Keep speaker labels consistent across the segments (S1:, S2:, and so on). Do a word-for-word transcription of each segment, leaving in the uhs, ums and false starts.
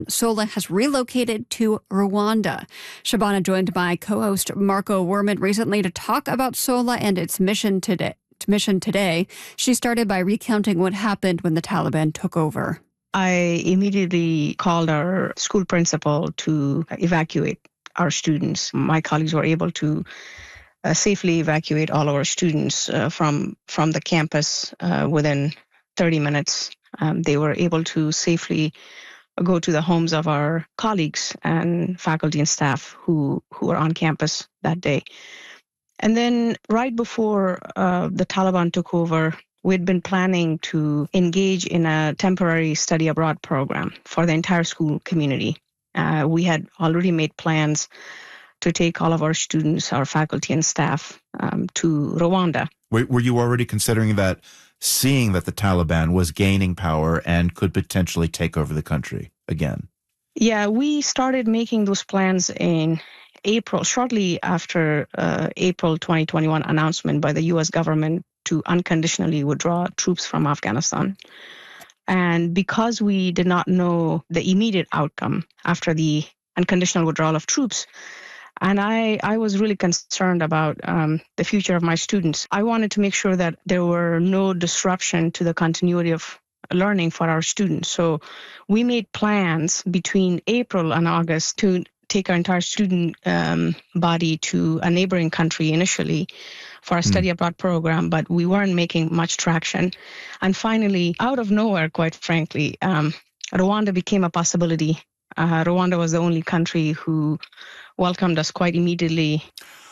S1: Sola has relocated to Rwanda. Shabana joined by co-host Marco Werman recently to talk about Sola and its mission today. Mission today. She started by recounting what happened when the Taliban took over.
S2: I immediately called our school principal to evacuate our students. My colleagues were able to uh, safely evacuate all our students uh, from from the campus uh, within thirty minutes. Um, they were able to safely go to the homes of our colleagues and faculty and staff who, who were on campus that day. And then right before uh, the Taliban took over, we'd been planning to engage in a temporary study abroad program for the entire school community. Uh, we had already made plans to take all of our students, our faculty and staff um, to Rwanda.
S3: Were, were you already considering that, seeing that the Taliban was gaining power and could potentially take over the country again?
S2: Yeah, we started making those plans in April, shortly after uh, April twenty twenty-one announcement by the U S government to unconditionally withdraw troops from Afghanistan. And because we did not know the immediate outcome after the unconditional withdrawal of troops, and I, I was really concerned about um, the future of my students. I wanted to make sure that there were no disruption to the continuity of learning for our students. So we made plans between April and August to take our entire student um, body to a neighboring country initially for a study mm. abroad program, but we weren't making much traction. And finally, out of nowhere, quite frankly, um, Rwanda became a possibility. Uh, Rwanda was the only country who welcomed us quite immediately.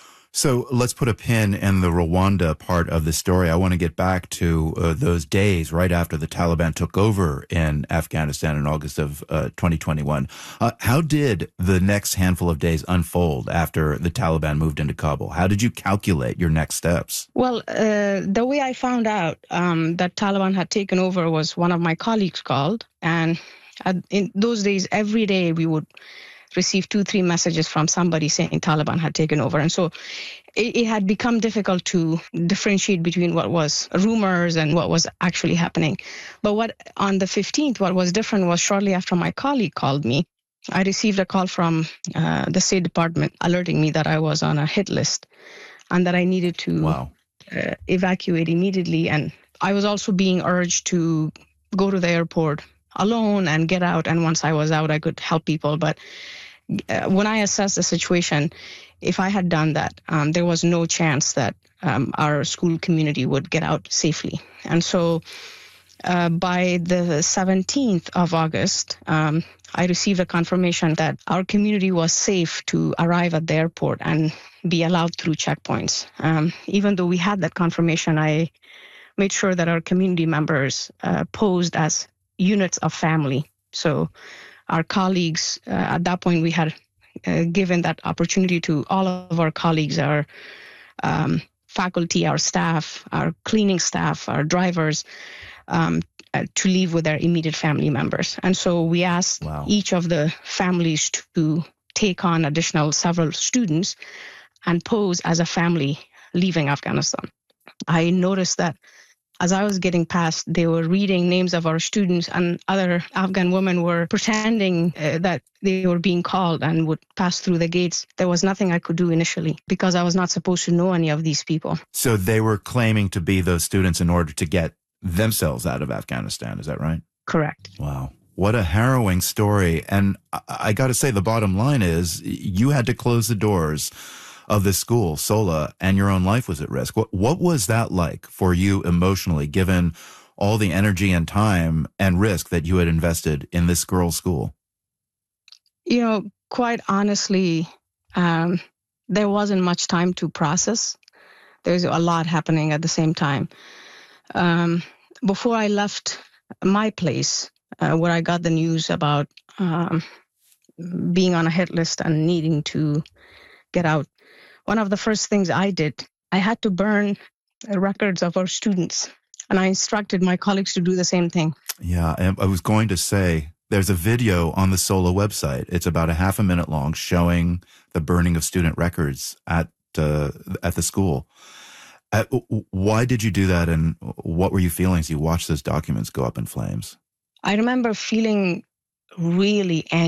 S3: So let's put a pin in the Rwanda part of the story. I want to get back to uh, those days right after the Taliban took over in Afghanistan in August of uh, twenty twenty-one. Uh, how did the next handful of days unfold after the Taliban moved into Kabul? How did you calculate your next steps?
S2: Well, uh, the way I found out um, that Taliban had taken over was one of my colleagues called. And in those days, every day we would receive two, three messages from somebody saying Taliban had taken over. And so it, it had become difficult to differentiate between what was rumors and what was actually happening. But what on the fifteenth, what was different was shortly after my colleague called me, I received a call from uh, the State Department alerting me that I was on a hit list and that I needed to
S3: wow.
S2: uh, evacuate immediately. And I was also being urged to go to the airport alone and get out. And once I was out, I could help people. But uh, when I assessed the situation, if I had done that, um, there was no chance that um, our school community would get out safely. And so uh, by the seventeenth of August, um, I received a confirmation that our community was safe to arrive at the airport and be allowed through checkpoints. Um, even though we had that confirmation, I made sure that our community members uh, posed as units of family. So our colleagues, uh, at that point, we had uh, given that opportunity to all of our colleagues, our um, faculty, our staff, our cleaning staff, our drivers, um, uh, to leave with their immediate family members. And so we asked wow. each of the families to take on additional several students and pose as a family leaving Afghanistan. I noticed that as I was getting past, they were reading names of our students, and other Afghan women were pretending uh, that they were being called and would pass through the gates. There was nothing I could do initially because I was not supposed to know any of these people.
S3: So they were claiming to be those students in order to get themselves out of Afghanistan. Is that right?
S2: Correct.
S3: Wow. What a harrowing story. And I, I got to say, the bottom line is you had to close the doors of the school, Sola, and your own life was at risk. What, what was that like for you emotionally, given all the energy and time and risk that you had invested in this girls' school?
S2: You know, quite honestly, um, there wasn't much time to process. There's a lot happening at the same time. Um, before I left my place, uh, where I got the news about um, being on a hit list and needing to get out, one of the first things I did, I had to burn records of our students, and I instructed my colleagues to do the same thing.
S3: Yeah, I was going to say, there's a video on the Sola website. It's about a half a minute long showing the burning of student records at uh, at the school. Uh, why did you do that, and what were you feeling as you watched those documents go up in flames?
S2: I remember feeling really angry.